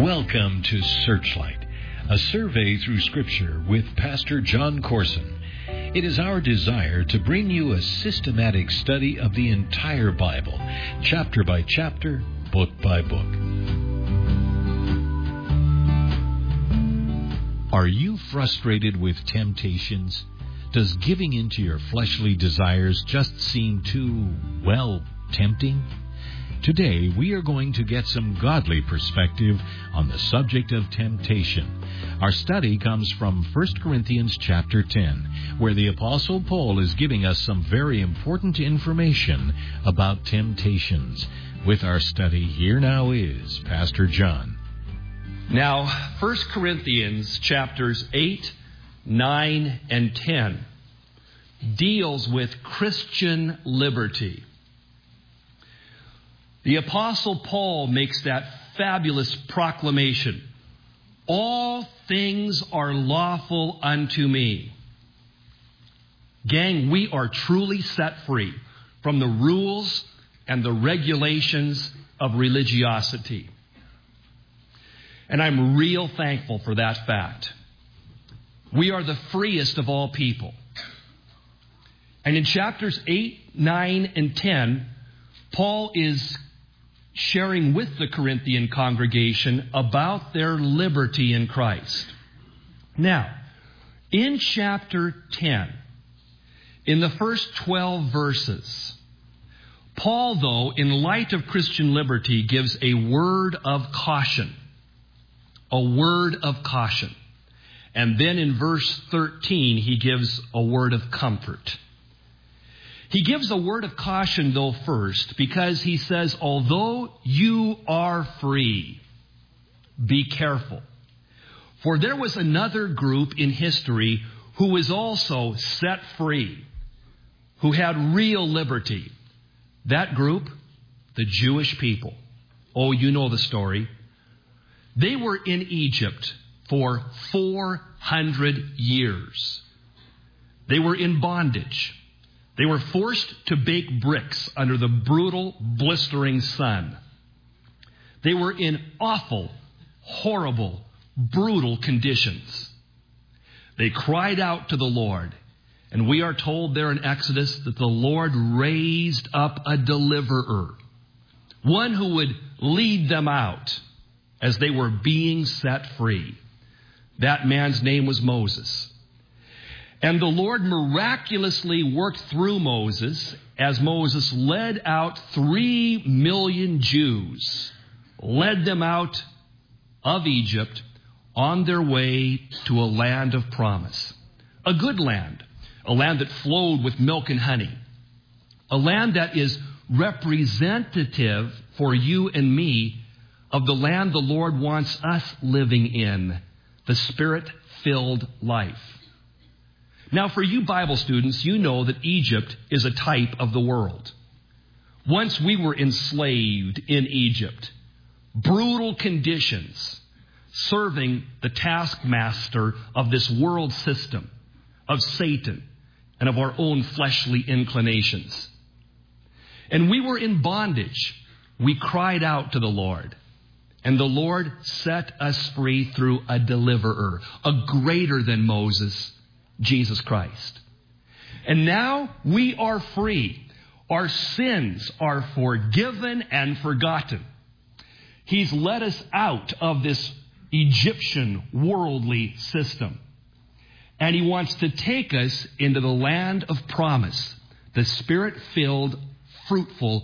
Welcome to Searchlight, a survey through Scripture with Pastor John Corson. It is our desire to bring you a systematic study of the entire Bible, chapter by chapter, book by book. Are you frustrated with temptations? Does giving in to your fleshly desires just seem too, tempting? Today, we are going to get some godly perspective on the subject of temptation. Our study comes from 1 Corinthians chapter 10, where the Apostle Paul is giving us some very important information about temptations. With our study, here now is Pastor John. Now, 1 Corinthians chapters 8, 9, and 10 deals with Christian liberty. The Apostle Paul makes that fabulous proclamation. All things are lawful unto me. Gang, we are truly set free from the rules and the regulations of religiosity. And I'm real thankful for that fact. We are the freest of all people. And in chapters 8, 9, and 10, Paul is sharing with the Corinthian congregation about their liberty in Christ. Now, in chapter 10, in the first 12 verses, Paul, though, in light of Christian liberty, gives a word of caution. A word of caution. And then in verse 13, he gives a word of comfort. He gives a word of caution, though, first, because he says, although you are free, be careful. For there was another group in history who was also set free, who had real liberty. That group, the Jewish people. Oh, you know the story. They were in Egypt for 400 years. They were in bondage. They were forced to bake bricks under the brutal, blistering sun. They were in awful, horrible, brutal conditions. They cried out to the Lord. And we are told there in Exodus that the Lord raised up a deliverer. One who would lead them out as they were being set free. That man's name was Moses. And the Lord miraculously worked through Moses as Moses led out 3 million Jews, led them out of Egypt on their way to a land of promise. A good land, a land that flowed with milk and honey, a land that is representative for you and me of the land the Lord wants us living in, the Spirit-filled life. Now, for you Bible students, you know that Egypt is a type of the world. Once we were enslaved in Egypt, brutal conditions, serving the taskmaster of this world system, of Satan, and of our own fleshly inclinations. And we were in bondage. We cried out to the Lord. And the Lord set us free through a deliverer, a greater than Moses, Jesus Christ. And now we are free. Our sins are forgiven and forgotten. He's led us out of this Egyptian worldly system. And He wants to take us into the land of promise, the Spirit-filled, fruitful